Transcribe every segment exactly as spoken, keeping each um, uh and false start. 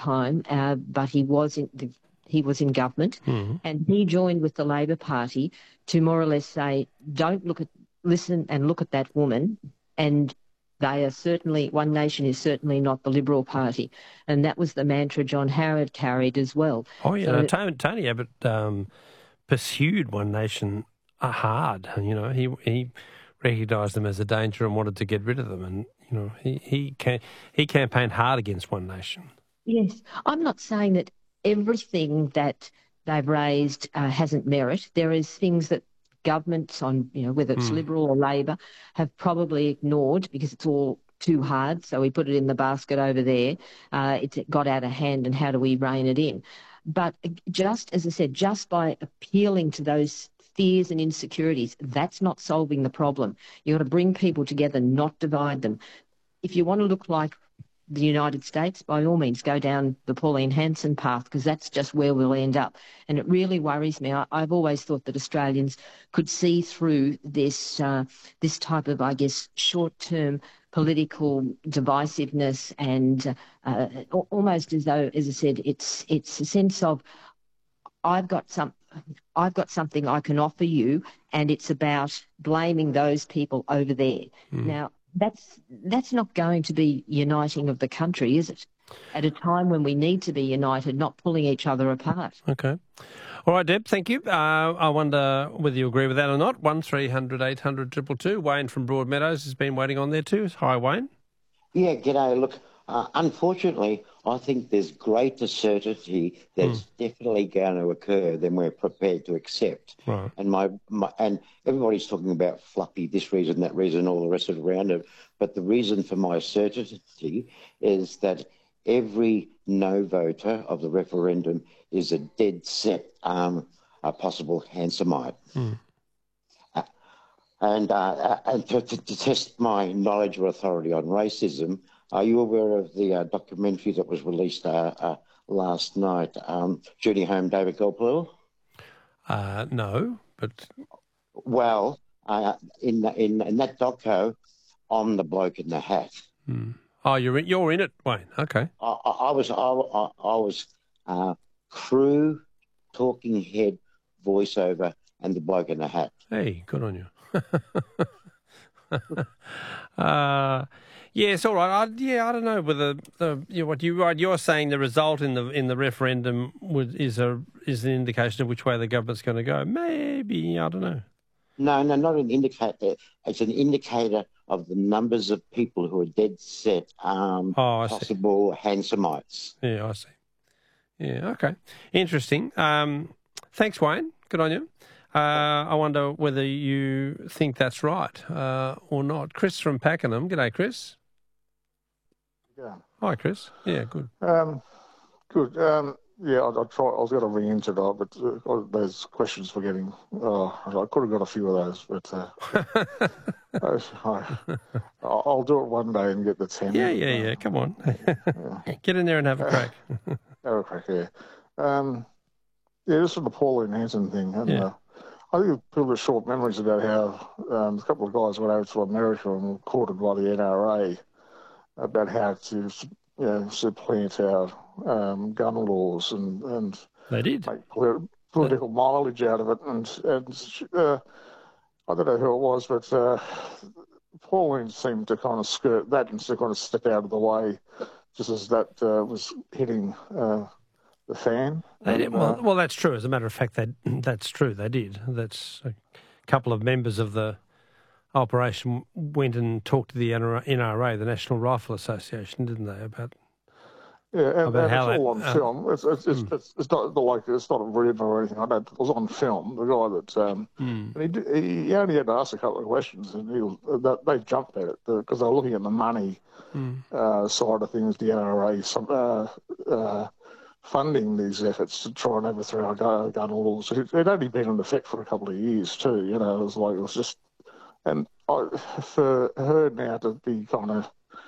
time, uh, but he was in the, he was in government, mm. and he joined with the Labor Party to more or less say, don't look at, listen and look at that woman, and they are certainly, One Nation is certainly not the Liberal Party. And that was the mantra John Howard carried as well. Oh, yeah, So, no, Tony, Tony Abbott um, pursued One Nation uh, hard. You know, he he recognised them as a danger and wanted to get rid of them. And, you know, he he, can, he campaigned hard against One Nation. yes, I'm not saying that everything that they've raised uh, hasn't merit. There is things that governments on, you know, whether it's Mm. Liberal or Labor, have probably ignored because it's all too hard. So we put it in the basket over there. Uh, it got out of hand, and how do we rein it in? But just, as I said, just by appealing to those fears and insecurities, that's not solving the problem. You've got to bring people together, not divide them. If you want to look like the United States, by all means, go down the Pauline Hanson path, because that's just where we'll end up. And it really worries me. I, I've always thought that Australians could see through this uh, this type of, I guess, short-term political divisiveness, and uh, almost as though, as I said, it's it's a sense of I've got some. I've got something I can offer you, and it's about blaming those people over there. Mm. Now, that's that's not going to be uniting of the country, is it? At a time when we need to be united, not pulling each other apart. Okay. All right, Deb, thank you. Uh, I wonder whether you agree with that or not. one three hundred eight hundred two two two. Wayne from Broadmeadows has been waiting on there too. Hi, Wayne. Yeah, g'day. Look, uh, unfortunately, I think there's greater certainty that's Mm. definitely going to occur than we're prepared to accept. Right. And my, my and everybody's talking about fluffy, this reason, that reason, all the rest of it around it. But the reason for my certainty is that every no voter of the referendum is a dead set um, a possible Hansomite. Mm. Uh, and uh, and to, to, to test my knowledge or authority on racism, are you aware of the uh, documentary that was released uh, uh, last night, um, Journey Home, David Goldblum? Uh, no, but... Well, uh, in, in in that doco, I'm the bloke in the hat. Mm. Oh, you're in, you're in it, Wayne. Okay. I, I, I was I, I, I was uh, crew, talking head, voiceover, and the bloke in the hat. Hey, good on you. uh, yes, all right. I, yeah, I don't know whether the you know, what you right. You're saying the result in the in the referendum would, is a is an indication of which way the government's going to go. Maybe, I don't know. No, no, not an indicator. It's an indicator of the numbers of people who are dead set um, Oh, I see. possible Hansomites. Yeah, I see. Yeah, okay. Interesting. Um, thanks, Wayne. Good on you. Uh, I wonder whether you think that's right uh, or not. Chris from Pakenham. G'day, Chris. Yeah. Hi, Chris. Yeah, good. Um, good. Um, yeah, I, I try. I was going to ring into that, but uh, those questions for getting. Uh, I could have got a few of those, but uh, I, I'll do it one day and get the ten. Yeah, yeah, yeah. Come on, yeah. Get in there and have a crack. Have a crack, yeah. Um, yeah, this is the Pauline Hanson thing, and Yeah. uh, I think people have short memories about how um, a couple of guys went over to America and were courted by the N R A about how to, you know, supplant our um, gun laws and, and They did. make polit- political mileage out of it. And, and uh, I don't know who it was, but uh, Pauline seemed to kind of skirt that and to kind of step out of the way just as that uh, was hitting uh, the fan. They did. And, Well, uh, well, that's true. As a matter of fact, they, that's true. They did. That's a couple of members of the operation went and talked to the N R A, the National Rifle Association, didn't they? About Yeah, and, about and how it's all that, on uh, film. It's it's it's, mm. it's it's not like it's not a rumor or anything. I know it was on film. The guy that um, Mm. and he, did, he he only had to ask a couple of questions, and he was, that, they jumped at it because they were looking at the money Mm. uh, side of things. The N R A some, uh, uh, funding these efforts to try and overthrow our gun, gun laws. It had only been in effect for a couple of years too. You know, it was like it was just, and I, for her now to be kind of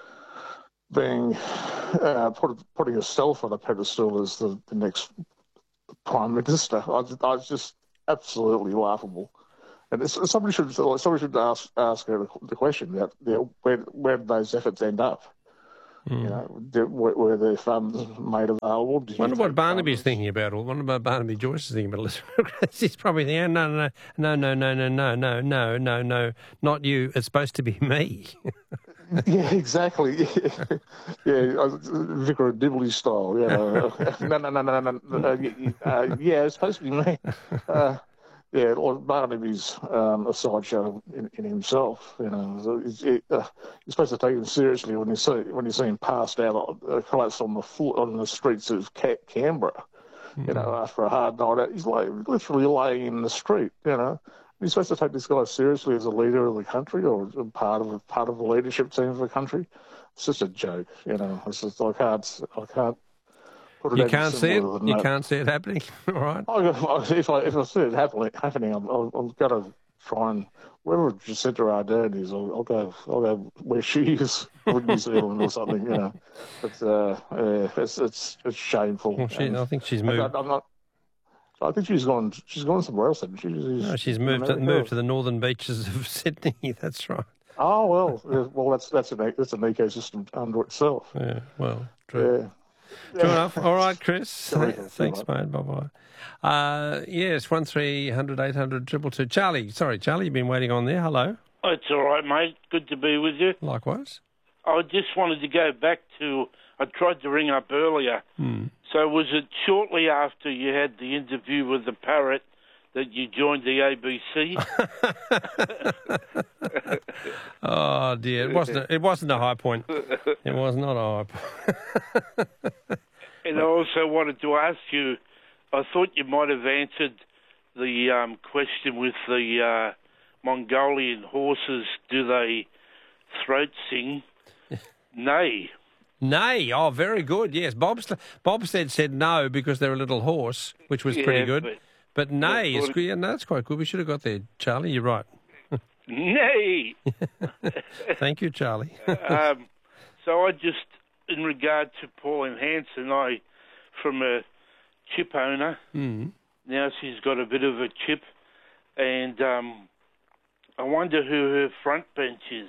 being uh, put, putting herself on a pedestal as the, the next prime minister, I, I was just absolutely laughable. And it's, somebody should somebody should ask ask her the question about, you know, where where did those efforts end up? You know, do, were, were their funds made available? Did Wonder what Barnaby's funds? thinking about, or wonder what Barnaby Joyce is thinking about. He's probably thinking, no, no, no, no, no, no, no, no, no, no, no, not you. It's supposed to be me. Yeah, exactly. Yeah, uh, Vicar of Dibley style. You know, no, no, no, no, no. Uh, uh, yeah, it's supposed to be me. Uh, yeah, well, Barnaby's um, a sideshow in, in himself. You know, so it's, it, uh, you're supposed to take him seriously when you see when you see him passed out, uh, collapsed on the floor on the streets of Ca- Canberra. Mm. You know, after a hard night out, he's like literally laying in the street. You know. You're supposed to take this guy seriously as a leader of the country or part of a part of the leadership team of the country. It's just a joke, you know. It's just I can't I can't put it. You any can't see it. simpler than You that. can't see it happening. All right. I, if I if I see it happening, happening, I'm, I'm, I'm going to try and wherever Jacinta Ardern is, I'll, I'll go I'll go where she is, in New Zealand or something, you know. It's uh, yeah, it's it's it's shameful. Well, she, And I think she's moved. I, I'm not. I think she's gone. She's gone somewhere else. She's, she's, No, she's moved to, moved to the northern beaches of Sydney. That's right. Oh well, yeah, well that's that's an that's an ecosystem unto itself. Yeah, well, true. Yeah. True enough. All right, Chris. Sorry, Thanks, mate. Bye bye. Uh, yes, one three hundred eight hundred triple two. Charlie, sorry, Charlie, you've been waiting on there. Hello. Oh, it's all right, mate. Good to be with you. Likewise. I just wanted to go back to. I tried to ring up earlier. Hmm. So was it shortly after you had the interview with the parrot that you joined the A B C? Oh dear, it wasn't. A, it wasn't a high point. It was not a high point. And I also wanted to ask you. I thought you might have answered the um, question with the uh, Mongolian horses. Do they throat sing? Nay. Nay. Oh, very good. Yes, Bob. Bob said said no because they're a little hoarse, which was Yeah, pretty good. but- But nay, Yeah, is well, good. Yeah, no, that's quite good. We should have got there, Charlie. You're right. Nay. Thank you, Charlie. um, so I just, in regard to Pauline Hanson, I, from a chip owner, Mm. now she's got a bit of a chip, and um, I wonder who her front bench is.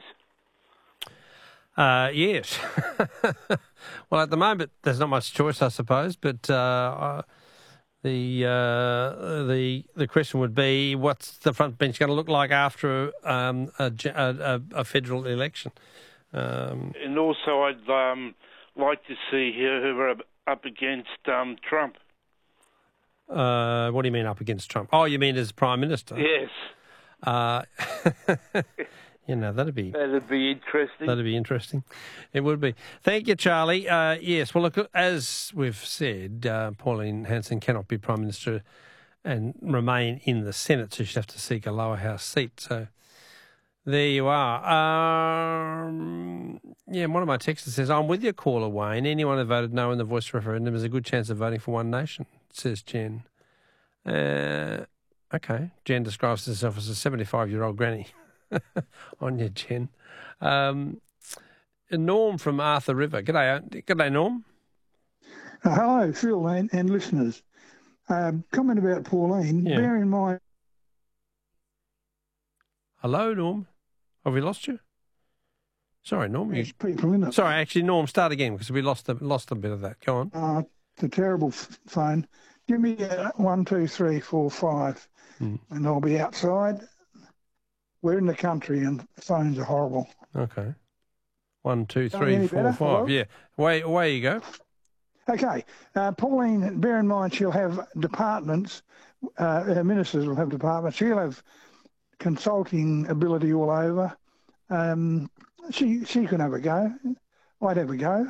Uh, yes. Well, at the moment, there's not much choice, I suppose. But uh, uh, the uh, the the question would be, what's the front bench going to look like after um, a, a, a federal election? Um, And also, I'd um, like to see her up- up against um, Trump. uh, what do you mean up against Trump? Oh, you mean as Prime Minister? Yes, Uh, you know, that'd be that'd be interesting. That'd be interesting. It would be. Thank you, Charlie. Uh, yes, well, look, as we've said, uh, Pauline Hanson cannot be Prime Minister and remain in the Senate, so she'd have to seek a lower house seat. So there you are. Um, yeah, one of my texters says, I'm with your caller, Wayne. Anyone who voted no in the Voice referendum has a good chance of voting for One Nation, says Jen. Uh, okay. Jen describes herself as a seventy-five-year-old granny. On you, Jen. Um, Norm from Arthur River. G'day, G'day Norm. Uh, hello, Phil and, and listeners. Um, comment about Pauline. Yeah. Bear in mind. Hello, Norm. Have we lost you? Sorry, Norm. You... There's people in it. Sorry, actually, Norm, start again because we lost a, lost a bit of that. Go on. Uh, it's a terrible f- phone. Give me uh, one, two, three, four, five, Mm. and I'll be outside. We're in the country and phones are horrible. Okay. One, two, Sound three, any four, better? five. Hello? Yeah. Away, away you go. Okay, uh, Pauline, bear in mind she'll have departments, uh, her ministers will have departments, she'll have consulting ability all over. Um, she she can have a go. I'd have a go.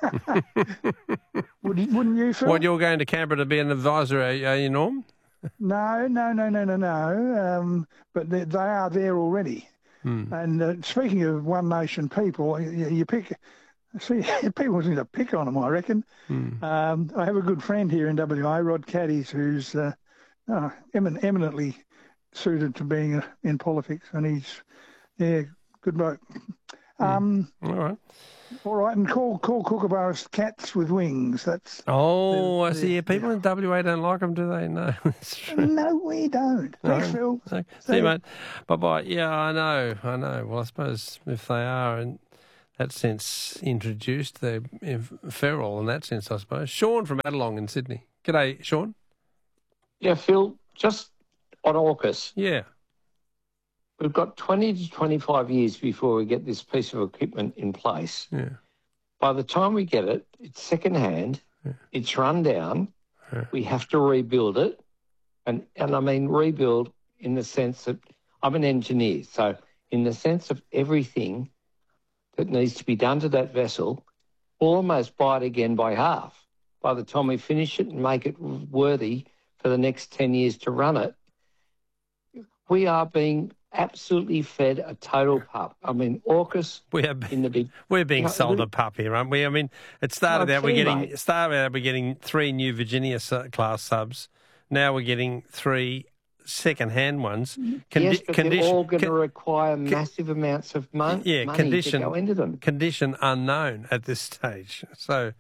Would you, wouldn't you, Phil? What, you're going to Canberra to be an advisor, are you, are you Norm? No, no, no, no, no, no. Um, but they, they are there already. Hmm. And uh, speaking of One Nation people, you, you pick... See, people seem to pick on them, I reckon. Hmm. Um, I have a good friend here in W A, Rod Caddies, who's uh, uh, emin- eminently suited to being uh, in politics, and he's, yeah, good bloke. Um, All right. All right, and call call Kookaburras cats with wings. That's Oh, I the- see. Yeah, people in W A don't like them, do they? No, that's true. no, we don't. Thanks, Phil. Okay. See you, mate. Bye-bye. Yeah, I know, I know. Well, I suppose if they are, and that sense introduced. They're feral in that sense, I suppose. Sean from Adelong in Sydney. G'day, Sean. Yeah, Phil, just on AUKUS. Yeah. We've got twenty to twenty-five years before we get this piece of equipment in place. Yeah. By the time we get it, it's second-hand, yeah. It's run down, yeah. We have to rebuild it, and, and I mean rebuild in the sense that I'm an engineer, so in the sense of everything that needs to be done to that vessel, almost buy it again by half. By the time we finish it and make it worthy for the next ten years to run it, we are being absolutely fed a total pup. I mean, AUKUS we are, in the big... We're being you know, sold a pup here, aren't we? I mean, it started no, out we're getting mate. started out we're getting three new Virginia class subs. Now we're getting three second-hand ones. Condi- yes, but they're all going to con- require con- massive amounts of mon- yeah, money condition, to go into them. Condition unknown at this stage. So...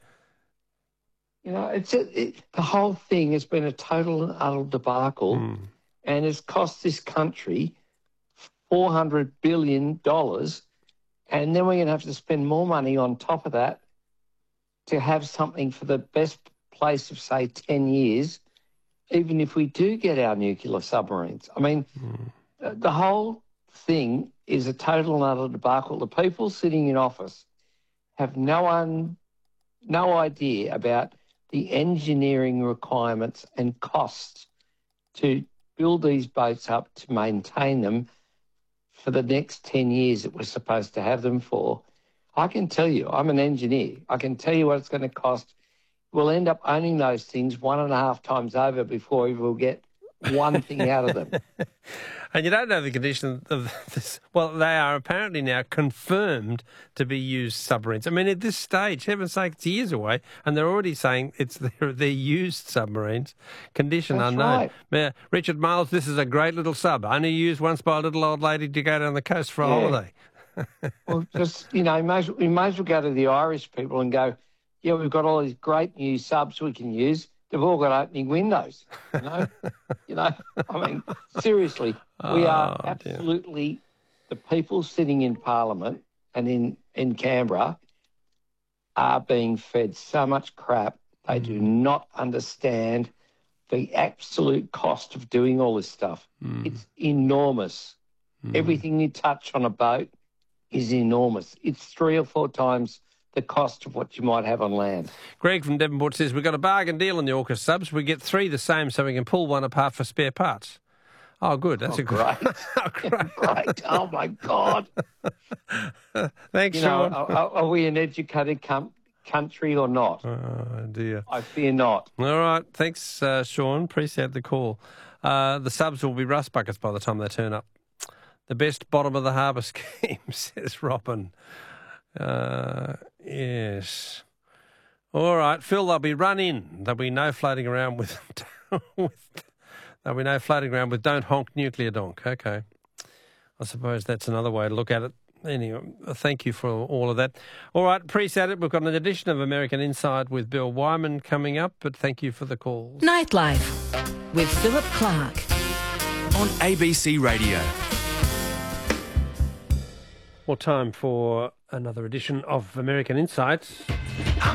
You know, it's a, it, the whole thing has been a total and utter debacle, mm. and it's cost this country four hundred billion dollars, and then we're going to have to spend more money on top of that to have something for the best place of, say, ten years, even if we do get our nuclear submarines. I mean, mm. the, the whole thing is a total and utter debacle. The people sitting in office have no, un, no idea about the engineering requirements and costs to build these boats up to maintain them for the next ten years that we're supposed to have them for. I can tell you, I'm an engineer. I can tell you what it's going to cost. We'll end up owning those things one and a half times over before we will get one thing out of them. And you don't know the condition of this. Well, they are apparently now confirmed to be used submarines. I mean, at this stage, heaven's sake, it's years away, and they're already saying it's they're, they're used submarines. Condition That's unknown. Right. Now, Richard Miles, this is a great little sub, only used once by a little old lady to go down the coast for a yeah. holiday. Well, just, you know, may, we may as well go to the Irish people and go, yeah, we've got all these great new subs we can use. They've all got opening windows, you know. you know, I mean, seriously, we are oh, absolutely, the people sitting in Parliament and in, in Canberra are being fed so much crap. They mm. do not understand the absolute cost of doing all this stuff. Mm. It's enormous. Mm. Everything you touch on a boat is enormous. It's three or four times the cost of what you might have on land. Greg from Devonport says, we've got a bargain deal on the AUKUS subs. We get three the same so we can pull one apart for spare parts. Oh, good. That's oh, a good... great. oh, great. great. Oh, my God. Thanks, you Sean. Know, are, are we an educated com- country or not? Oh, dear. I fear not. All right. Thanks, uh, Sean. Appreciate the call. Uh, the subs will be rust buckets by the time they turn up. The best bottom of the harbour scheme, says Robin. Uh, yes. All right, Phil, they'll be run in. There'll be no floating around with, with there'll be no floating around with don't honk nuclear donk. Okay. I suppose that's another way to look at it. Anyway, thank you for all of that. All right, appreciate it. We've got an edition of American Inside with Bill Wyman coming up, but thank you for the calls. Nightlife with Philip Clark on A B C Radio. Well, time for another edition of American Insights.